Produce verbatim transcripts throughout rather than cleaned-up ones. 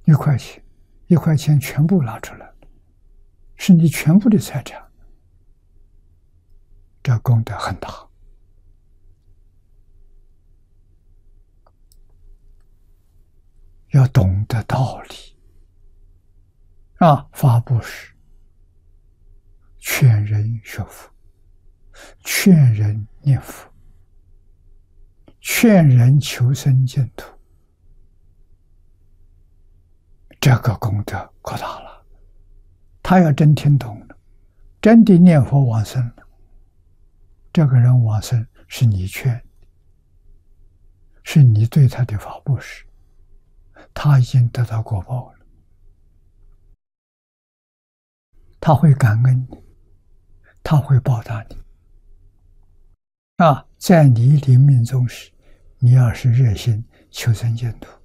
一块钱，一块钱全部拿出来，是你全部的财产，这功德很大。要懂得道理啊！发布施，劝人学佛，劝人念佛，劝人求生净土，这个功德可大了。他要真听懂了，真的念佛往生了，这个人往生是你劝，是你对他的发布施，他已经得到果报了，他会感恩你，他会报答你。啊，在你临命终时，你要是热心求生净土，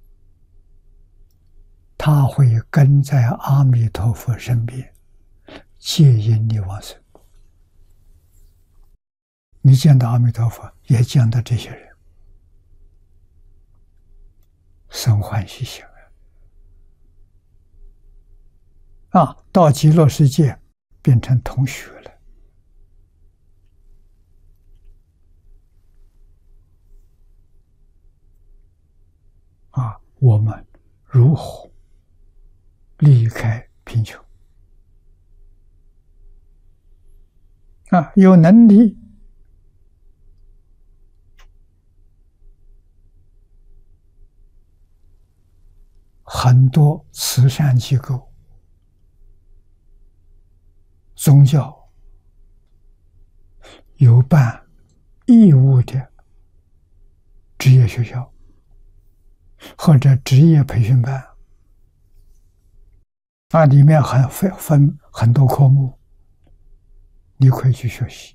他会跟在阿弥陀佛身边，接引你往生。你见到阿弥陀佛，也见到这些人，生欢喜心啊！到极乐世界变成同学了啊！我们如何离开贫穷啊？有能力很多慈善机构、宗教有办义务的职业学校或者职业培训班，那里面还分分很多科目，你可以去学习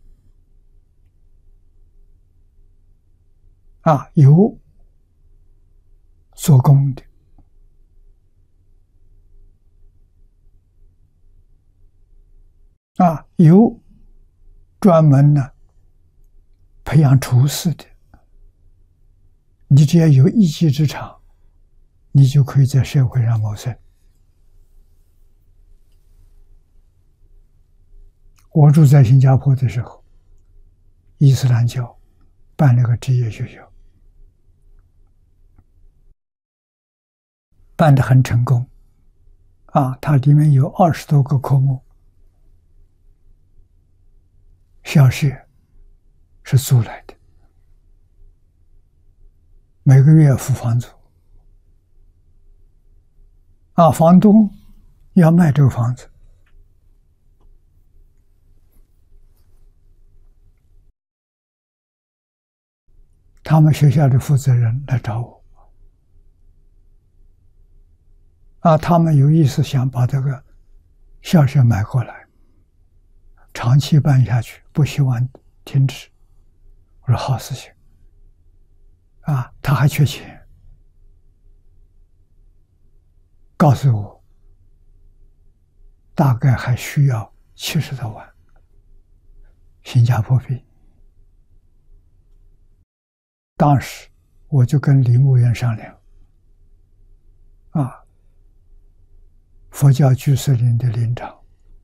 啊，有做工的，啊，有专门呢培养厨师的，你只要有一技之长，你就可以在社会上谋生。我住在新加坡的时候，伊斯兰教办了个职业学校，办得很成功啊！它里面有二十多个科目，校舍是租来的，每个月付房租啊，房东要卖这个房子，他们学校的负责人来找我啊，他们有意思想把这个校舍买过来，长期办下去，不希望停止。我说好事情啊，他还缺钱，告诉我大概还需要七十多万新加坡币。当时我就跟李牧原商量啊，佛教居士林的林长，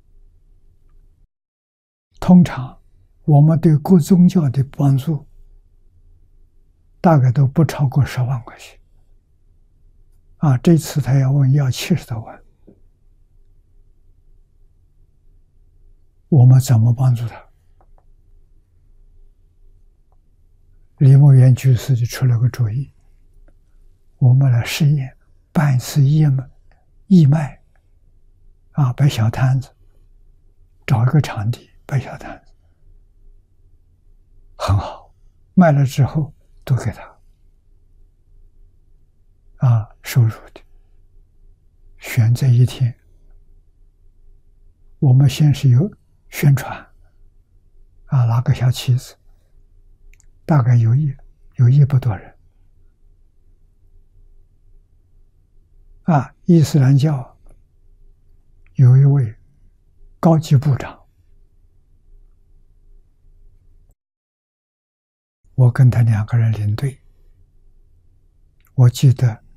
通常我们对各宗教的帮助大概都不超过十万块钱啊，这次他要问要七十多万，我们怎么帮助他？李牧原居士就出了个主意，我们来试验办一次义卖，义卖啊，摆小摊子，找一个场地摆小摊子，很好，卖了之后都给他啊收入的。选这一天，我们先是有宣传啊，拿个小旗子，大概有一有一百多人啊。伊斯兰教有一位高级部长，我跟他两个人领队。我记得